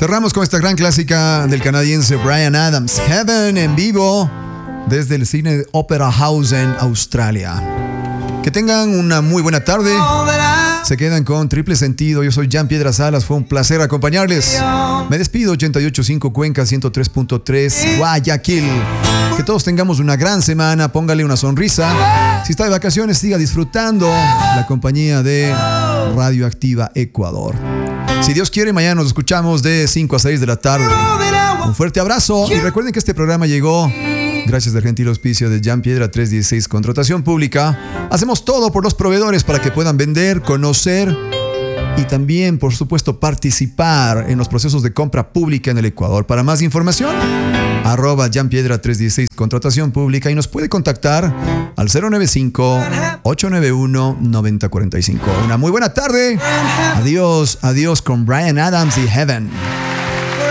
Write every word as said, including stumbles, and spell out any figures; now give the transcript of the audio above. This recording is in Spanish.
Cerramos con esta gran clásica del canadiense Bryan Adams, Heaven, en vivo desde el cine Opera House en Australia. Que tengan una muy buena tarde. Se quedan con Triple Sentido. Yo soy Jan Piedra Salas. Fue un placer acompañarles. Me despido. ochenta y ocho punto cinco Cuenca, ciento tres punto tres Guayaquil. Que todos tengamos una gran semana. Póngale una sonrisa. Si está de vacaciones, siga disfrutando la compañía de Radioactiva Ecuador. Si Dios quiere, mañana nos escuchamos de cinco a seis de la tarde. Un fuerte abrazo. Y recuerden que este programa llegó gracias al gentil auspicio de Jan Piedra trescientos dieciséis Contratación Pública. Hacemos todo por los proveedores para que puedan vender, conocer y también, por supuesto, participar en los procesos de compra pública en el Ecuador. Para más información, arroba Jan Piedra trescientos dieciséis Contratación Pública, y nos puede contactar al cero nueve cinco, ocho nueve uno, nueve cero cuatro cinco. Una muy buena tarde. Adiós, adiós con Bryan Adams y Heaven.